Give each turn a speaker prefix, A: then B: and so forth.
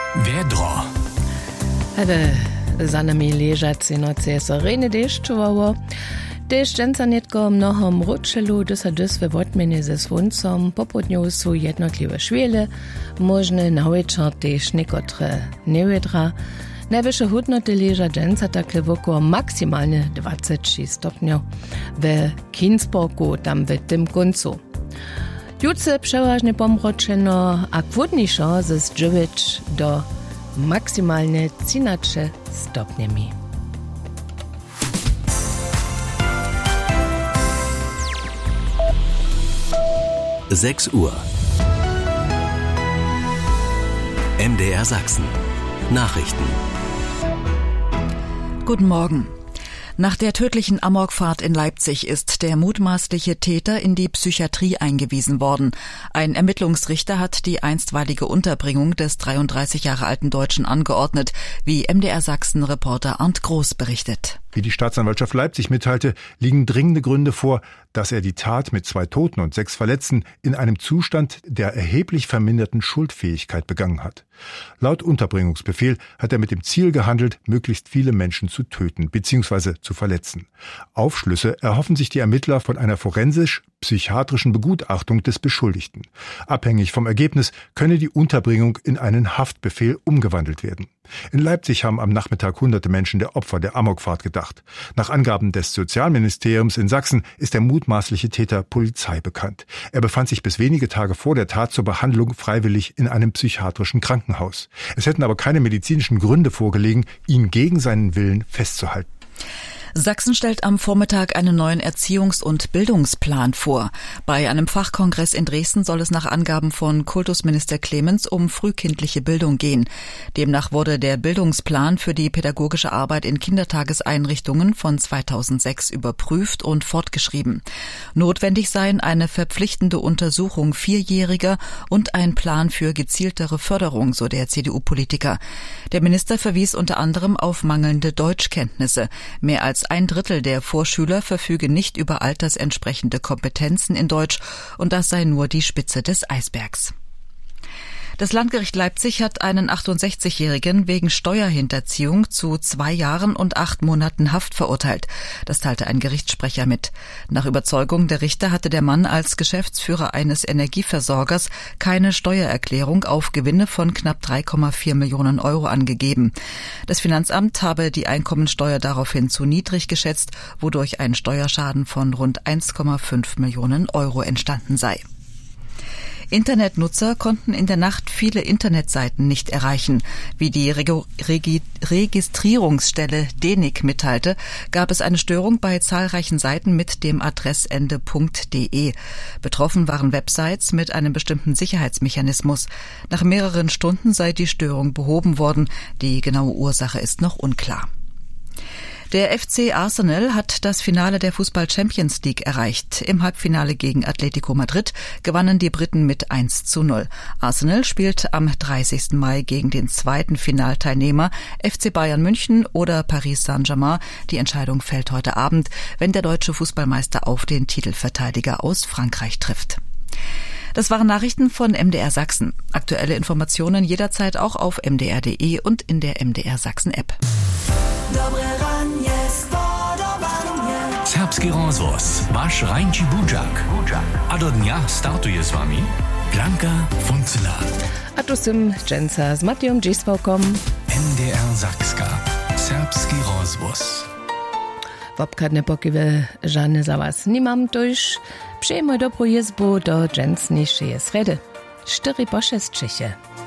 A: Vedro.
B: Za nami ležaci noci so rejne deščovało. Dešť dženca netko mnohom ručelu, dosa dosve votmene ze svuncom, popodňou sú jednotlivé šviele, možné na večer tež nekotre nevedra. Najvyššie hodnoty leža dženca takle wokół maksymalne 26 stopňov. W Kinsborgu, tam w tym koncu. Jutce przeważnie pomročeno, a chłodniejszo ze 9 do maksymalne 13 stopniami.
A: Uhr. MDR Sachsen. Nachrichten.
C: Guten Morgen. Nach der tödlichen Amokfahrt in Leipzig ist der mutmaßliche Täter in die Psychiatrie eingewiesen worden. Ein Ermittlungsrichter hat die einstweilige Unterbringung des 33 Jahre alten Deutschen angeordnet, wie MDR Sachsen-Reporter Arndt Groß berichtet.
D: Wie die Staatsanwaltschaft Leipzig mitteilte, liegen dringende Gründe vor, dass er die Tat mit 2 Toten und 6 Verletzten in einem Zustand der erheblich verminderten Schuldfähigkeit begangen hat. Laut Unterbringungsbefehl hat er mit dem Ziel gehandelt, möglichst viele Menschen zu töten bzw. zu verletzen. Aufschlüsse erhoffen sich die Ermittler von einer forensisch-psychiatrischen Begutachtung des Beschuldigten. Abhängig vom Ergebnis könne die Unterbringung in einen Haftbefehl umgewandelt werden. In Leipzig haben am Nachmittag hunderte Menschen der Opfer der Amokfahrt gedacht. Nach Angaben des Sozialministeriums in Sachsen ist der mutmaßliche Täter Polizei bekannt. Er befand sich bis wenige Tage vor der Tat zur Behandlung freiwillig in einem psychiatrischen Krankenhaus. Es hätten aber keine medizinischen Gründe vorgelegen, ihn gegen seinen Willen festzuhalten.
C: Sachsen stellt am Vormittag einen neuen Erziehungs- und Bildungsplan vor. Bei einem Fachkongress in Dresden soll es nach Angaben von Kultusminister Clemens um frühkindliche Bildung gehen. Demnach wurde der Bildungsplan für die pädagogische Arbeit in Kindertageseinrichtungen von 2006 überprüft und fortgeschrieben. Notwendig seien eine verpflichtende Untersuchung Vierjähriger und ein Plan für gezieltere Förderung, so der CDU-Politiker. Der Minister verwies unter anderem auf mangelnde Deutschkenntnisse. Mehr als 1/3 der Vorschüler verfüge nicht über altersentsprechende Kompetenzen in Deutsch und das sei nur die Spitze des Eisbergs. Das Landgericht Leipzig hat einen 68-Jährigen wegen Steuerhinterziehung zu 2 Jahren und 8 Monaten Haft verurteilt. Das teilte ein Gerichtssprecher mit. Nach Überzeugung der Richter hatte der Mann als Geschäftsführer eines Energieversorgers keine Steuererklärung auf Gewinne von knapp 3,4 Millionen Euro angegeben. Das Finanzamt habe die Einkommensteuer daraufhin zu niedrig geschätzt, wodurch ein Steuerschaden von rund 1,5 Millionen Euro entstanden sei. Internetnutzer konnten in der Nacht viele Internetseiten nicht erreichen. Wie die Registrierungsstelle DENIC mitteilte, gab es eine Störung bei zahlreichen Seiten mit dem Adressende .de. Betroffen waren Websites mit einem bestimmten Sicherheitsmechanismus. Nach mehreren Stunden sei die Störung behoben worden. Die genaue Ursache ist noch unklar. Der FC Arsenal hat das Finale der Fußball-Champions League erreicht. Im Halbfinale gegen Atletico Madrid gewannen die Briten mit 1:0. Arsenal spielt am 30. Mai gegen den zweiten Finalteilnehmer FC Bayern München oder Paris Saint-Germain. Die Entscheidung fällt heute Abend, wenn der deutsche Fußballmeister auf den Titelverteidiger aus Frankreich trifft. Das waren Nachrichten von MDR Sachsen. Aktuelle Informationen jederzeit auch auf mdr.de und in der MDR Sachsen App.
A: Serbski rozvoz, vaš Rajnči Budžak. A do dnia startuje s vami Blanka Funcela.
B: A tu sem dženca s Matijom Džisvalkom.
A: MDR Sakska. Serbski rozvoz.
B: Wobkadne pokiwe żadne za was nimam tuż. Przyjmuj dobrą jezbu do dżęcniejszej sredy. 4 po 6 Čeche.